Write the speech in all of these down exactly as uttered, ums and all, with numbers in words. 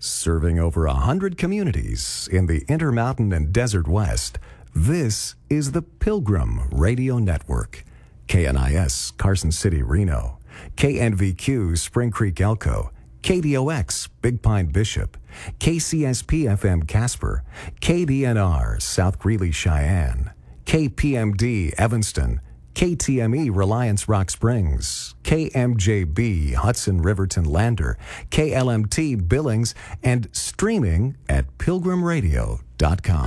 Serving over a hundred communities in the Intermountain and Desert West, this is the Pilgrim Radio Network. K N I S Carson City, Reno. K N V Q Spring Creek, Elko. K D O X Big Pine, Bishop. K C S P F M Casper. K D N R South Greeley, Cheyenne. K P M D Evanston. K T M E Reliance Rock Springs, K M J B Hudson Riverton Lander, K L M T Billings, and streaming at pilgrim radio dot com.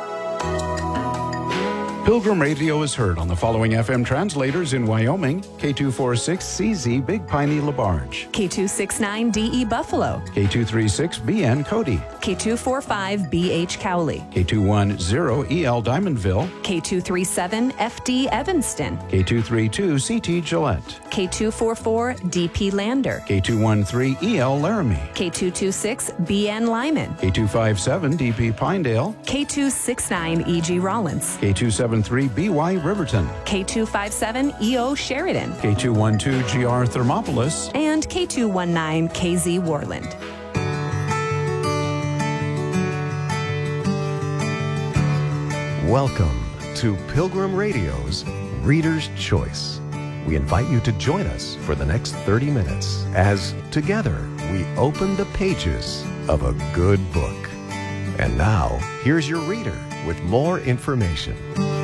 Pilgrim Radio is heard on the following F M translators in Wyoming: K two forty-six C Z Big Piney LaBarge, K two sixty-nine D E Buffalo, K two thirty-six B N Cody, K two forty-five B H Cowley, K two ten E L Diamondville, K two thirty-seven F D Evanston, K two thirty-two C T Gillette, K two forty-four D P Lander, K two thirteen E L Laramie, K two twenty-six B N Lyman, K two fifty-seven D P Pinedale, K two sixty-nine E G Rollins, K two seventy-three B Y Riverton, K two fifty-seven E O Sheridan, K two twelve G R Thermopolis, and K two nineteen K Z Worland. Welcome to Pilgrim Radio's Reader's Choice. We invite you to join us for the next thirty minutes as together we open the pages of a good book. And now, here's your reader with more information.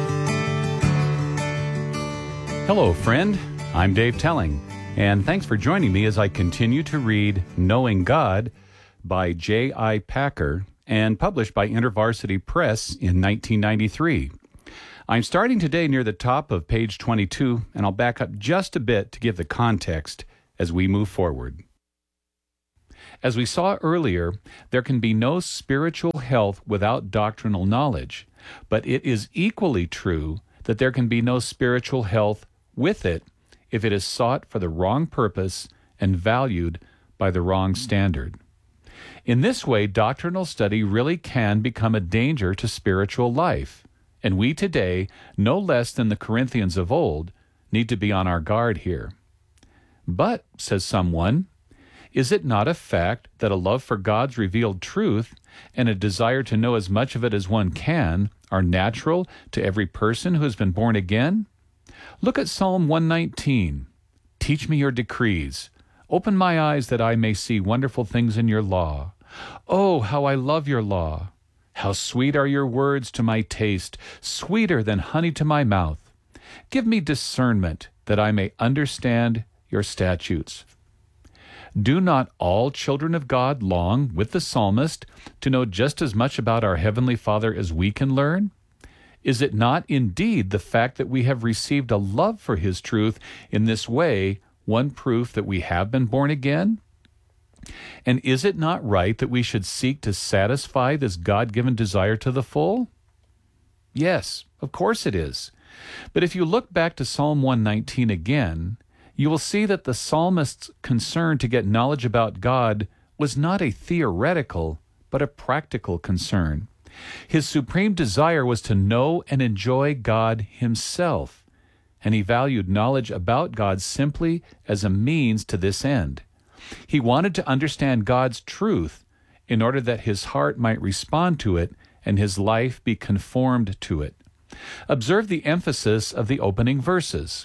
Hello, friend. I'm Dave Telling, and thanks for joining me as I continue to read Knowing God by J I Packer and published by InterVarsity Press in nineteen ninety-three. I'm starting today near the top of page twenty-two, and I'll back up just a bit to give the context as we move forward. As we saw earlier, there can be no spiritual health without doctrinal knowledge, but it is equally true that there can be no spiritual health with it if it is sought for the wrong purpose and valued by the wrong standard. In this way, doctrinal study really can become a danger to spiritual life, and we today, no less than the Corinthians of old, need to be on our guard here. But, says someone, is it not a fact that a love for God's revealed truth and a desire to know as much of it as one can are natural to every person who has been born again? Look at Psalm one nineteen. Teach me your decrees. Open my eyes that I may see wonderful things in your law. Oh, how I love your law. How sweet are your words to my taste, sweeter than honey to my mouth. Give me discernment that I may understand your statutes. Do not all children of God long, with the psalmist, to know just as much about our Heavenly Father as we can learn? Is it not indeed the fact that we have received a love for His truth in this way one proof that we have been born again? And is it not right that we should seek to satisfy this God-given desire to the full? Yes, of course it is. But if you look back to Psalm one nineteen again, you will see that the psalmist's concern to get knowledge about God was not a theoretical, but a practical concern. His supreme desire was to know and enjoy God Himself, and he valued knowledge about God simply as a means to this end. He wanted to understand God's truth in order that his heart might respond to it and his life be conformed to it. Observe the emphasis of the opening verses.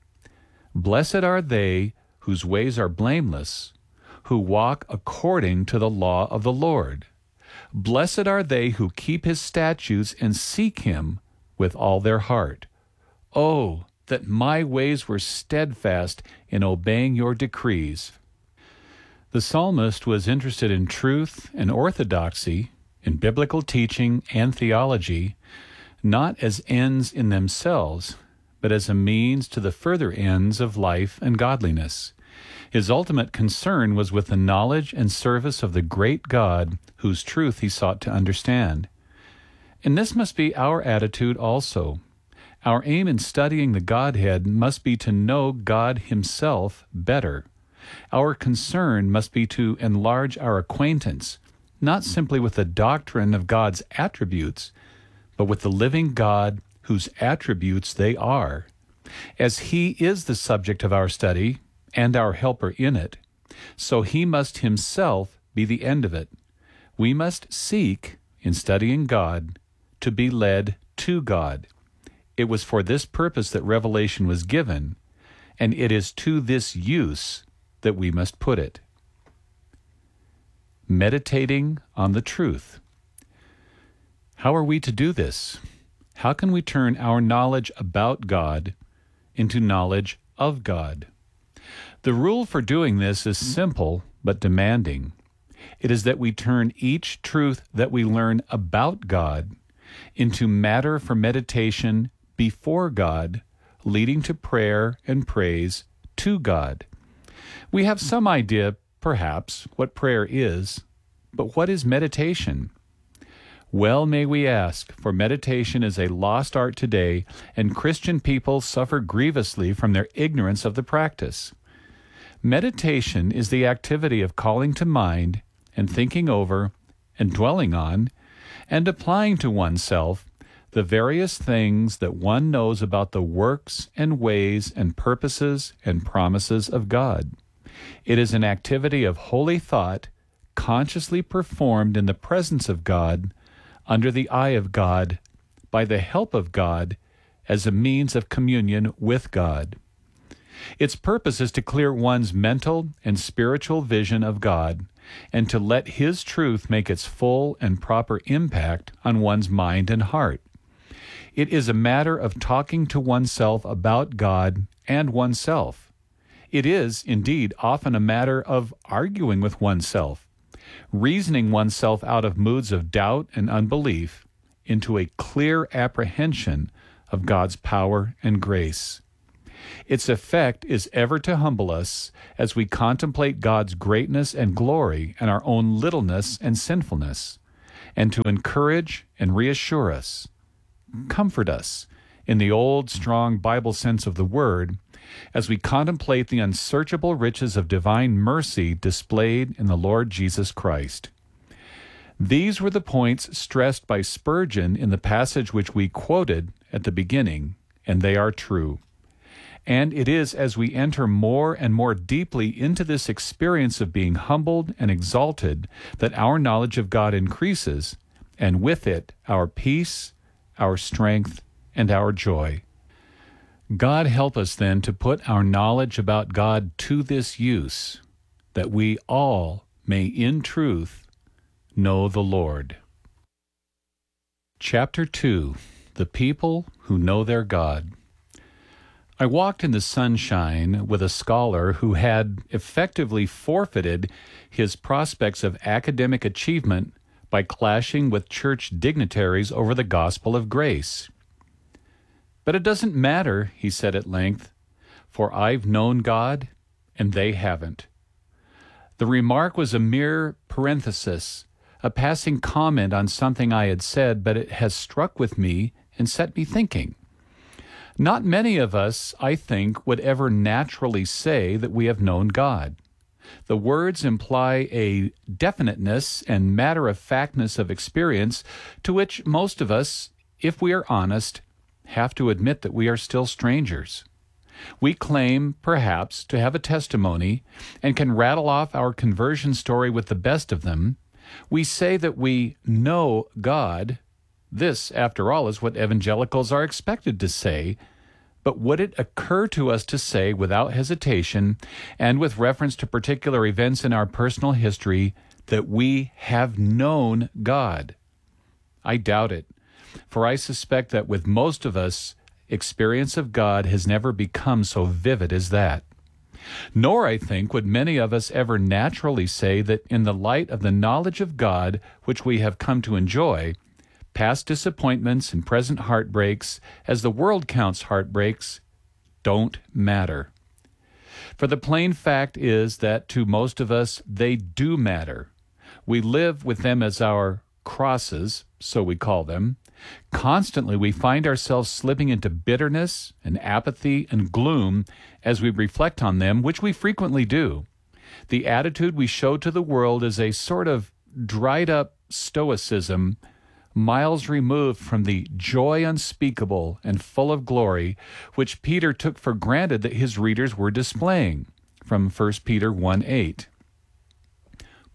Blessed are they whose ways are blameless, who walk according to the law of the Lord. Blessed are they who keep His statutes and seek Him with all their heart. Oh, that my ways were steadfast in obeying your decrees. The psalmist was interested in truth and orthodoxy, in biblical teaching and theology, not as ends in themselves, but as a means to the further ends of life and godliness. His ultimate concern was with the knowledge and service of the great God whose truth he sought to understand. And this must be our attitude also. Our aim in studying the Godhead must be to know God Himself better. Our concern must be to enlarge our acquaintance, not simply with the doctrine of God's attributes, but with the living God whose attributes they are. As He is the subject of our study and our helper in it, so He must Himself be the end of it. We must seek, in studying God, to be led to God. It was for this purpose that revelation was given, and it is to this use that we must put it. Meditating on the truth. How are we to do this? How can we turn our knowledge about God into knowledge of God? The rule for doing this is simple but demanding. It is that we turn each truth that we learn about God into matter for meditation before God, leading to prayer and praise to God. We have some idea, perhaps, what prayer is, but what is meditation? Well may we ask, for meditation is a lost art today, and Christian people suffer grievously from their ignorance of the practice. Meditation is the activity of calling to mind and thinking over and dwelling on and applying to oneself the various things that one knows about the works and ways and purposes and promises of God. It is an activity of holy thought, consciously performed in the presence of God, under the eye of God, by the help of God, as a means of communion with God. Its purpose is to clear one's mental and spiritual vision of God, and to let His truth make its full and proper impact on one's mind and heart. It is a matter of talking to oneself about God and oneself. It is, indeed, often a matter of arguing with oneself, reasoning oneself out of moods of doubt and unbelief into a clear apprehension of God's power and grace. Its effect is ever to humble us as we contemplate God's greatness and glory and our own littleness and sinfulness, and to encourage and reassure us, comfort us, in the old, strong Bible sense of the word, as we contemplate the unsearchable riches of divine mercy displayed in the Lord Jesus Christ. These were the points stressed by Spurgeon in the passage which we quoted at the beginning, and they are true. And it is as we enter more and more deeply into this experience of being humbled and exalted that our knowledge of God increases, and with it our peace, our strength, and our joy. God help us then to put our knowledge about God to this use, that we all may in truth know the Lord. Chapter two. The People Who Know Their God. I walked in the sunshine with a scholar who had effectively forfeited his prospects of academic achievement by clashing with church dignitaries over the gospel of grace. But it doesn't matter, he said at length, for I've known God and they haven't. The remark was a mere parenthesis, a passing comment on something I had said, but it has struck with me and set me thinking. Not many of us, I think, would ever naturally say that we have known God. The words imply a definiteness and matter-of-factness of experience to which most of us, if we are honest, have to admit that we are still strangers. We claim, perhaps, to have a testimony and can rattle off our conversion story with the best of them. We say that we know God. This, after all, is what evangelicals are expected to say. But would it occur to us to say without hesitation and with reference to particular events in our personal history that we have known God? I doubt it, for I suspect that with most of us, experience of God has never become so vivid as that. Nor, I think, would many of us ever naturally say that in the light of the knowledge of God which we have come to enjoy, past disappointments and present heartbreaks, as the world counts heartbreaks, don't matter. For the plain fact is that to most of us, they do matter. We live with them as our crosses, so we call them. Constantly we find ourselves slipping into bitterness and apathy and gloom as we reflect on them, which we frequently do. The attitude we show to the world is a sort of dried-up stoicism, miles removed from the joy unspeakable and full of glory which Peter took for granted that his readers were displaying, from First Peter one eight.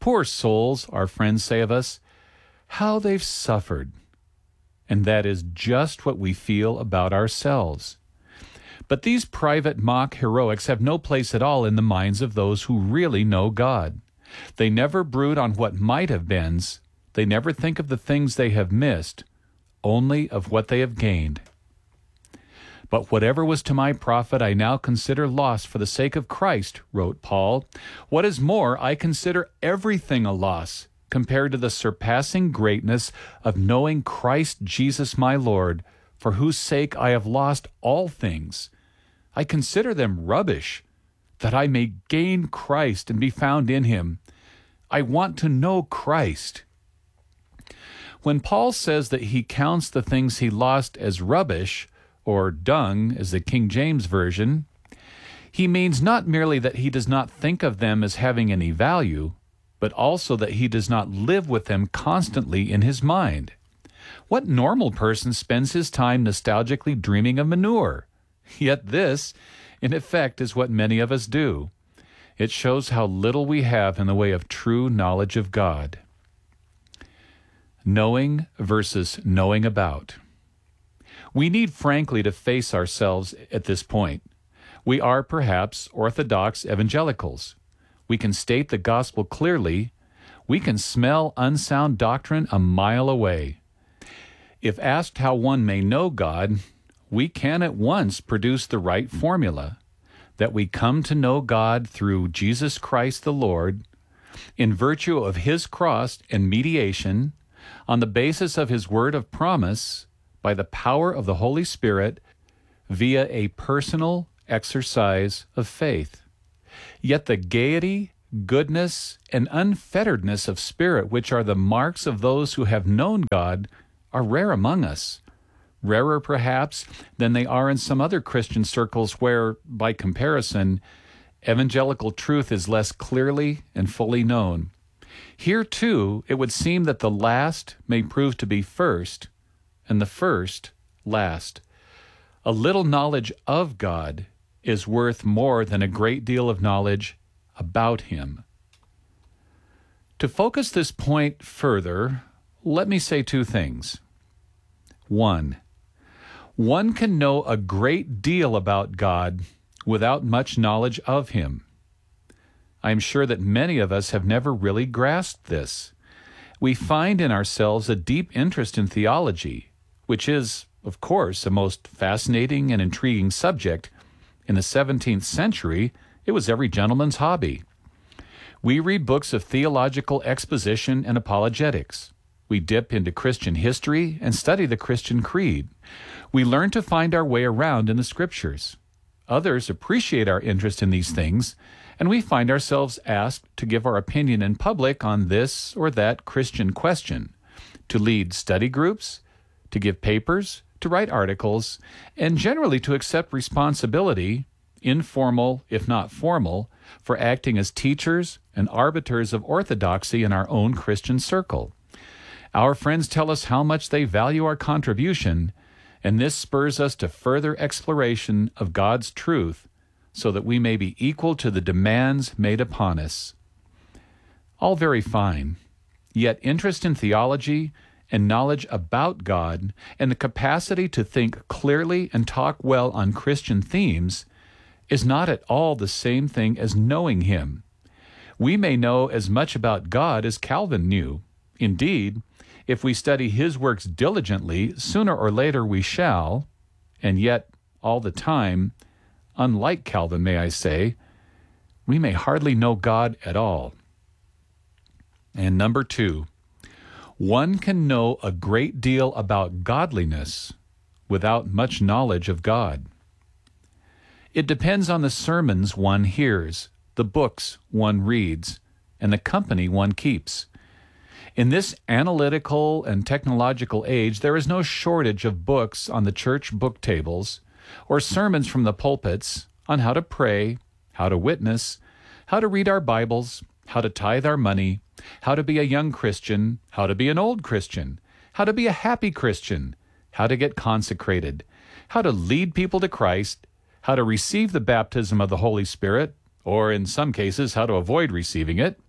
Poor souls, our friends say of us, how they've suffered. And that is just what we feel about ourselves. But these private mock heroics have no place at all in the minds of those who really know God. They never brood on what might have been. They never think of the things they have missed, only of what they have gained. But whatever was to my profit, I now consider loss for the sake of Christ, wrote Paul. What is more, I consider everything a loss compared to the surpassing greatness of knowing Christ Jesus my Lord, for whose sake I have lost all things. I consider them rubbish, that I may gain Christ and be found in him. I want to know Christ. When Paul says that he counts the things he lost as rubbish, or dung, as the King James Version, he means not merely that he does not think of them as having any value, but also that he does not live with them constantly in his mind. What normal person spends his time nostalgically dreaming of manure? Yet this, in effect, is what many of us do. It shows how little we have in the way of true knowledge of God. Knowing versus knowing about. We need frankly to face ourselves at this point. We are perhaps orthodox evangelicals. We can state the gospel clearly. We can smell unsound doctrine a mile away. If asked how one may know God, we can at once produce the right formula, that we come to know God through Jesus Christ the Lord, in virtue of his cross and mediation, on the basis of his word of promise, by the power of the Holy Spirit, via a personal exercise of faith. Yet the gaiety, goodness, and unfetteredness of spirit, which are the marks of those who have known God, are rare among us. Rarer, perhaps, than they are in some other Christian circles where, by comparison, evangelical truth is less clearly and fully known. Here, too, it would seem that the last may prove to be first, and the first last. A little knowledge of God is worth more than a great deal of knowledge about him. To focus this point further, let me say two things. One, one can know a great deal about God without much knowledge of him. I am sure that many of us have never really grasped this. We find in ourselves a deep interest in theology, which is, of course, a most fascinating and intriguing subject. In the seventeenth century, it was every gentleman's hobby. We read books of theological exposition and apologetics. We dip into Christian history and study the Christian creed. We learn to find our way around in the Scriptures. Others appreciate our interest in these things, and we find ourselves asked to give our opinion in public on this or that Christian question, to lead study groups, to give papers, to write articles, and generally to accept responsibility, informal if not formal, for acting as teachers and arbiters of orthodoxy in our own Christian circle. Our friends tell us how much they value our contribution, and this spurs us to further exploration of God's truth so that we may be equal to the demands made upon us. All very fine, yet interest in theology and knowledge about God and the capacity to think clearly and talk well on Christian themes is not at all the same thing as knowing him. We may know as much about God as Calvin knew. Indeed, if we study his works diligently, sooner or later we shall, and yet all the time, unlike Calvin, may I say, we may hardly know God at all. And number two, one can know a great deal about godliness without much knowledge of God. It depends on the sermons one hears, the books one reads, and the company one keeps. In this analytical and technological age, there is no shortage of books on the church book tables or sermons from the pulpits on how to pray, how to witness, how to read our Bibles, how to tithe our money, how to be a young Christian, how to be an old Christian, how to be a happy Christian, how to get consecrated, how to lead people to Christ, how to receive the baptism of the Holy Spirit, or in some cases, how to avoid receiving it,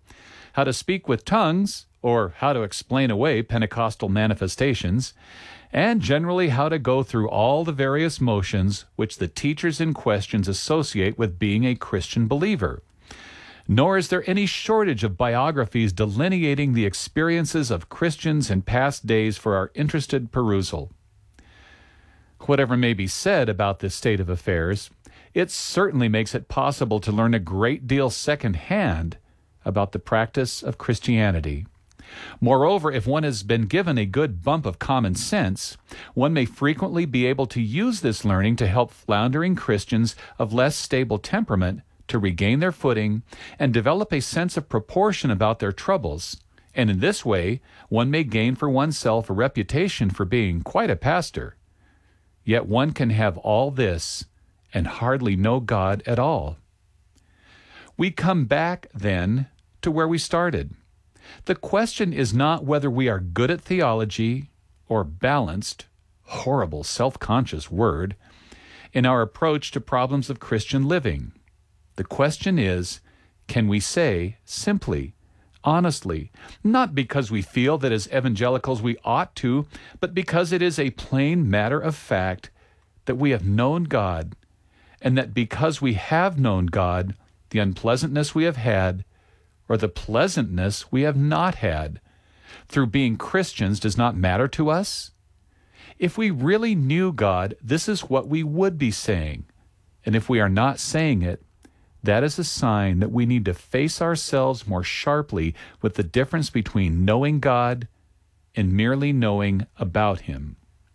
how to speak with tongues, or how to explain away Pentecostal manifestations, and generally how to go through all the various motions which the teachers in questions associate with being a Christian believer. Nor is there any shortage of biographies delineating the experiences of Christians in past days for our interested perusal. Whatever may be said about this state of affairs, it certainly makes it possible to learn a great deal secondhand about the practice of Christianity. Moreover, if one has been given a good bump of common sense, one may frequently be able to use this learning to help floundering Christians of less stable temperament to regain their footing and develop a sense of proportion about their troubles. And in this way, one may gain for oneself a reputation for being quite a pastor. Yet one can have all this and hardly know God at all. We come back, then, to where we started. The question is not whether we are good at theology or balanced, horrible self-conscious word, in our approach to problems of Christian living. The question is, can we say simply, honestly, not because we feel that as evangelicals we ought to, but because it is a plain matter of fact that we have known God, and that because we have known God, the unpleasantness we have had, or the pleasantness we have not had, through being Christians does not matter to us? If we really knew God, this is what we would be saying. And if we are not saying it, that is a sign that we need to face ourselves more sharply with the difference between knowing God and merely knowing about Him.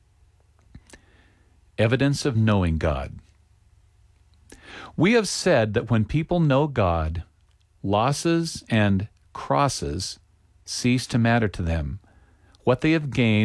Evidence of knowing God. We have said that when people know God, losses and crosses cease to matter to them. What they have gained